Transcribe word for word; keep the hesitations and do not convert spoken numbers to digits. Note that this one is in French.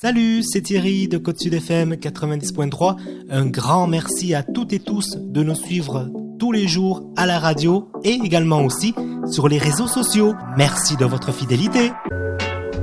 Salut, c'est Thierry de Côte Sud F M quatre-vingt-dix point trois. Un grand merci à toutes et tous de nous suivre tous les jours à la radio et également aussi sur les réseaux sociaux. Merci de votre fidélité.